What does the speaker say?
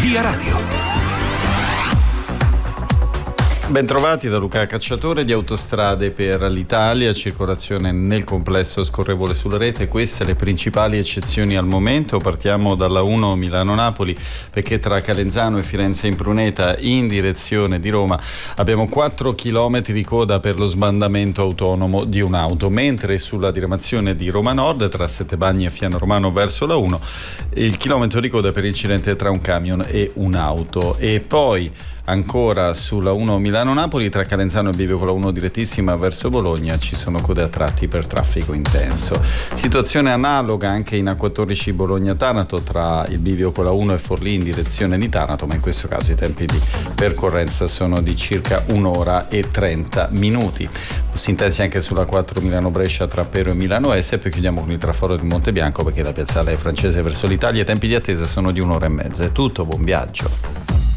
Via Radio. Bentrovati da Luca Cacciatore di Autostrade per l'Italia, circolazione nel complesso scorrevole sulla rete. Queste le principali eccezioni al momento. Partiamo dalla 1 Milano-Napoli, perché tra Calenzano e Firenze Impruneta in direzione di Roma abbiamo 4 chilometri di coda per lo sbandamento autonomo di un'auto, mentre sulla diramazione di Roma Nord tra Settebagni e Fiano Romano verso la 1 il chilometro di coda per incidente tra un camion e un'auto. E poi ancora sulla 1 Milano-Napoli tra Calenzano e Bivio con la 1 direttissima verso Bologna ci sono code a tratti per traffico intenso. Situazione analoga anche in A14 Bologna-Taranto tra il Bivio con la 1 e Forlì in direzione di Taranto, ma in questo caso i tempi di percorrenza sono di circa 1 ora e 30 minuti. Si intensi anche sulla 4 Milano-Brescia tra Pero e Milano Est, e poi chiudiamo con il traforo di Montebianco perché la piazzale francese verso l'Italia i tempi di attesa sono di 1 ora e mezza. È tutto, buon viaggio.